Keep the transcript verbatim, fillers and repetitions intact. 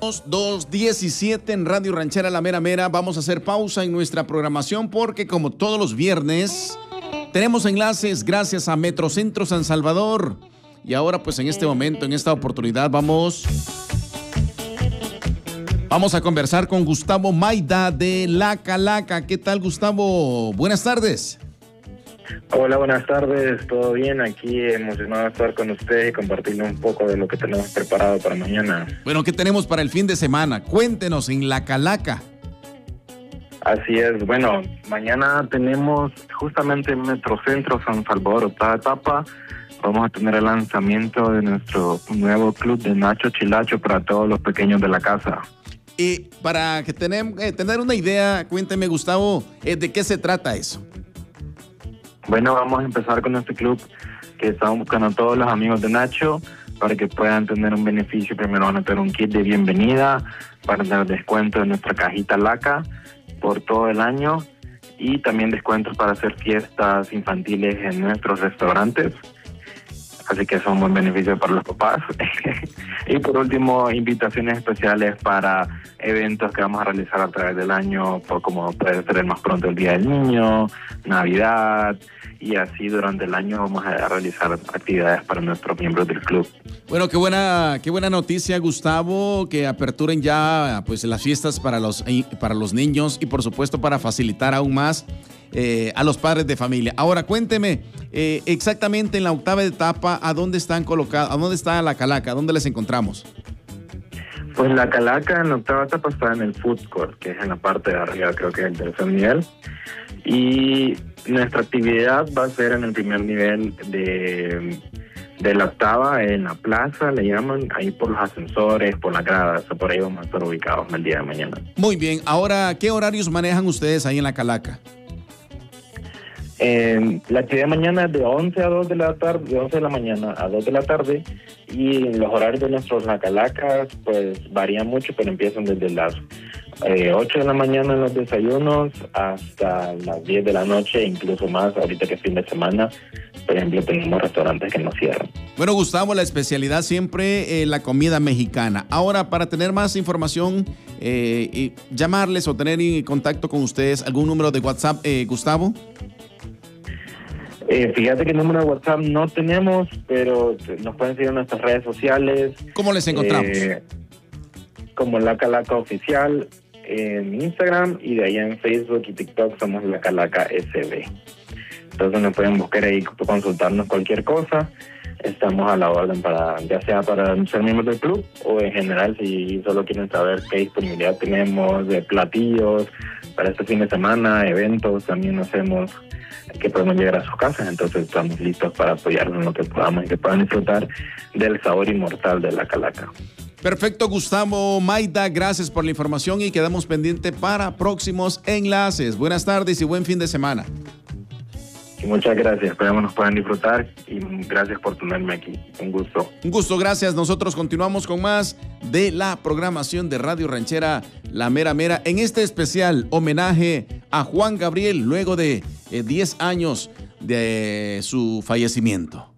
dos diecisiete en Radio Ranchera La Mera Mera. Vamos a hacer pausa en nuestra programación porque como todos los viernes tenemos enlaces gracias a Metrocentro San Salvador. Y ahora pues en este momento, en esta oportunidad vamos... Vamos a conversar con Gustavo Maida de La Calaca. ¿Qué tal, Gustavo? Buenas tardes. Hola, buenas tardes. ¿Todo bien? Aquí emocionado de estar con ustedes y compartirle un poco de lo que tenemos preparado para mañana. Bueno, ¿qué tenemos para el fin de semana? Cuéntenos en La Calaca. Así es. Bueno, mañana tenemos justamente en Metrocentro San Salvador, octava etapa. Vamos a tener el lanzamiento de nuestro nuevo club de Nacho Chilacho para todos los pequeños de la casa. Y para que tener, eh, tener una idea, cuénteme, Gustavo, eh, ¿de qué se trata eso? Bueno, vamos a empezar con este club que estamos buscando a todos los amigos de Nacho para que puedan tener un beneficio. Primero van a tener un kit de bienvenida para tener descuento en nuestra cajita Laca por todo el año y también descuentos para hacer fiestas infantiles en nuestros restaurantes. Así que es un buen beneficio para los papás. Y por último, invitaciones especiales para eventos que vamos a realizar a través del año, como puede ser el más pronto el Día del Niño, Navidad, y así durante el año vamos a realizar actividades para nuestros miembros del club. Bueno, qué buena, qué buena noticia, Gustavo, que aperturen ya pues las fiestas para los, para los niños y por supuesto para facilitar aún más Eh, a los padres de familia. Ahora cuénteme eh, exactamente en la octava etapa a dónde están colocados, a dónde está La Calaca, a dónde les encontramos. Pues La Calaca en la octava etapa está en el food court, que es en la parte de arriba, creo que es el tercer nivel, y nuestra actividad va a ser en el primer nivel de, de la octava, en la plaza, le llaman, ahí por los ascensores, por las gradas, por ahí vamos a estar ubicados el día de mañana. Muy bien, ahora, ¿qué horarios manejan ustedes ahí en La Calaca? Eh, la actividad de mañana es de once a dos de la tarde, de once de la mañana a dos de la tarde, y los horarios de nuestros lacalacas pues varían mucho, pero empiezan desde las eh, ocho de la mañana en los desayunos hasta las diez de la noche, incluso más ahorita que es fin de semana. Por ejemplo, tenemos restaurantes que no cierran. Bueno, Gustavo, la especialidad siempre eh, la comida mexicana. Ahora, para tener más información, eh, y llamarles o tener en contacto con ustedes, ¿algún número de WhatsApp, eh, Gustavo? Eh, fíjate que el número de WhatsApp no tenemos, pero nos pueden seguir en nuestras redes sociales. ¿Cómo les encontramos? Eh, como La Calaca Oficial en Instagram, y de ahí en Facebook y TikTok somos La Calaca S B. Entonces nos pueden buscar ahí, consultarnos cualquier cosa. Estamos a la orden para, ya sea para ser miembros del club o en general si solo quieren saber qué disponibilidad tenemos de platillos para este fin de semana, eventos, también hacemos que podemos llegar a sus casas, entonces estamos listos para apoyarnos en lo que podamos y que puedan disfrutar del sabor inmortal de La Calaca. Perfecto, Gustavo Maida, gracias por la información y quedamos pendientes para próximos enlaces. Buenas tardes y buen fin de semana. Y muchas gracias, esperamos nos puedan disfrutar y gracias por tenerme aquí, un gusto. Un gusto, gracias. Nosotros continuamos con más de la programación de Radio Ranchera La Mera Mera en este especial homenaje a Juan Gabriel luego de eh, diez años de su fallecimiento.